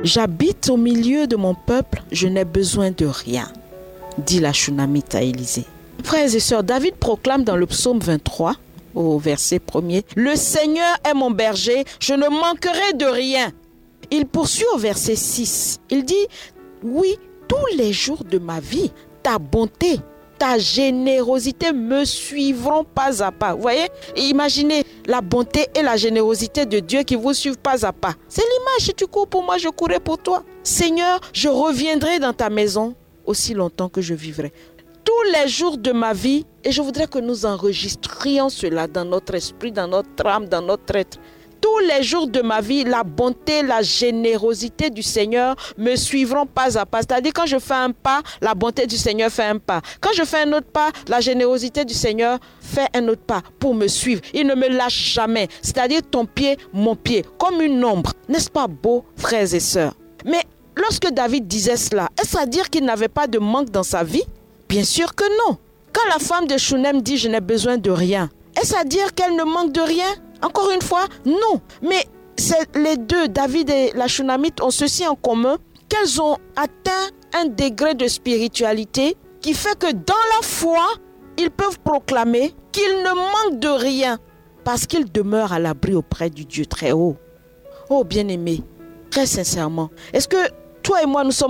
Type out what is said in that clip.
J'habite au milieu de mon peuple, je n'ai besoin de rien, dit la Shunamite à Élisée. Frères et sœurs, David proclame dans le psaume 23, au verset 1er, « Le Seigneur est mon berger, je ne manquerai de rien. » Il poursuit au verset 6, il dit, « Oui, tous les jours de ma vie, ta bonté, ta générosité me suivront pas à pas. » Vous voyez, imaginez la bonté et la générosité de Dieu qui vous suivent pas à pas. C'est l'image, si tu cours pour moi, je courrai pour toi. Seigneur, je reviendrai dans ta maison aussi longtemps que je vivrai. Tous les jours de ma vie, et je voudrais que nous enregistrions cela dans notre esprit, dans notre âme, dans notre être. Tous les jours de ma vie, la bonté, la générosité du Seigneur me suivront pas à pas. C'est-à-dire quand je fais un pas, la bonté du Seigneur fait un pas. Quand je fais un autre pas, la générosité du Seigneur fait un autre pas pour me suivre. Il ne me lâche jamais. C'est-à-dire ton pied, mon pied, comme une ombre. N'est-ce pas beau, frères et sœurs? Mais lorsque David disait cela, est-ce à dire qu'il n'avait pas de manque dans sa vie? Bien sûr que non. Quand la femme de Shunem dit « je n'ai besoin de rien », est-ce à dire qu'elle ne manque de rien? Encore une fois, non. Mais les deux, David et la Shunamite, ont ceci en commun, qu'elles ont atteint un degré de spiritualité qui fait que dans la foi, ils peuvent proclamer qu'ils ne manquent de rien parce qu'ils demeurent à l'abri auprès du Dieu très haut. Oh bien-aimé, très sincèrement, est-ce que toi et moi nous sommes